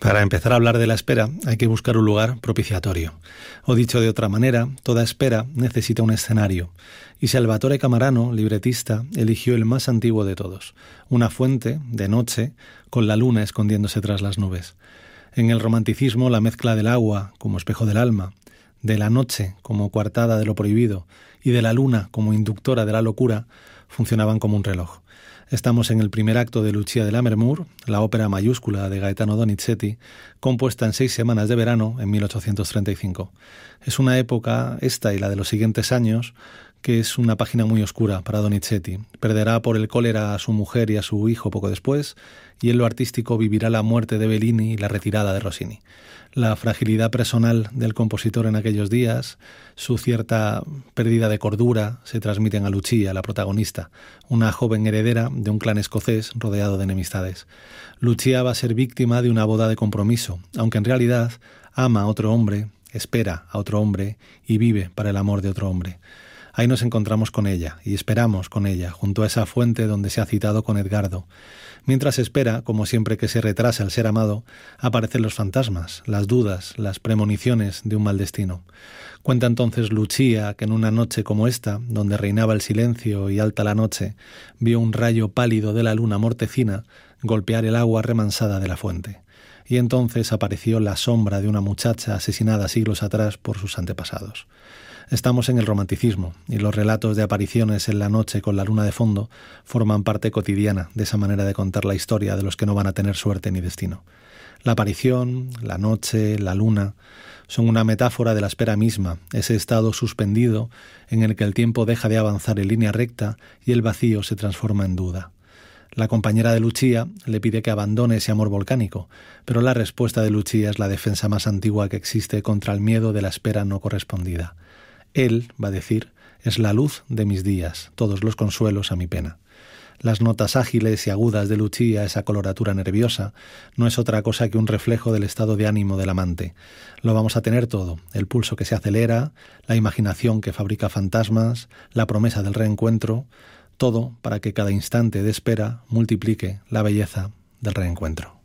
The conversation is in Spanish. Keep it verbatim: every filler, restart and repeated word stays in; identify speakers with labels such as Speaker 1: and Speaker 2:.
Speaker 1: Para empezar a hablar de la espera hay que buscar un lugar propiciatorio. O dicho de otra manera, toda espera necesita un escenario. Y Salvatore Camarano, libretista, eligió el más antiguo de todos, una fuente, de noche, con la luna escondiéndose tras las nubes. En el romanticismo, la mezcla del agua como espejo del alma, de la noche como coartada de lo prohibido y de la luna como inductora de la locura funcionaban como un reloj. Estamos en el primer acto de Lucia de Lammermoor, la ópera mayúscula de Gaetano Donizetti, compuesta en seis semanas de verano en mil ochocientos treinta y cinco. Es una época, esta y la de los siguientes años, que es una página muy oscura para Donizetti. Perderá por el cólera a su mujer y a su hijo poco después, y en lo artístico vivirá la muerte de Bellini y la retirada de Rossini. La fragilidad personal del compositor en aquellos días, su cierta pérdida de cordura, se transmiten a Lucia, la protagonista, una joven heredera de un clan escocés rodeado de enemistades. Lucia va a ser víctima de una boda de compromiso, aunque en realidad ama a otro hombre, espera a otro hombre y vive para el amor de otro hombre. Ahí nos encontramos con ella y esperamos con ella, junto a esa fuente donde se ha citado con Edgardo. Mientras espera, como siempre que se retrasa el ser amado, aparecen los fantasmas, las dudas, las premoniciones de un mal destino. Cuenta entonces Lucia que en una noche como esta, donde reinaba el silencio y alta la noche, vio un rayo pálido de la luna mortecina golpear el agua remansada de la fuente. Y entonces apareció la sombra de una muchacha asesinada siglos atrás por sus antepasados. Estamos en el romanticismo y los relatos de apariciones en la noche con la luna de fondo forman parte cotidiana de esa manera de contar la historia de los que no van a tener suerte ni destino. La aparición, la noche, la luna son una metáfora de la espera misma, ese estado suspendido en el que el tiempo deja de avanzar en línea recta y el vacío se transforma en duda. La compañera de Lucia le pide que abandone ese amor volcánico, pero la respuesta de Lucia es la defensa más antigua que existe contra el miedo de la espera no correspondida. Él, va a decir, es la luz de mis días, todos los consuelos a mi pena. Las notas ágiles y agudas de Lucia, esa coloratura nerviosa, no es otra cosa que un reflejo del estado de ánimo del amante. Lo vamos a tener todo, el pulso que se acelera, la imaginación que fabrica fantasmas, la promesa del reencuentro, todo para que cada instante de espera multiplique la belleza del reencuentro.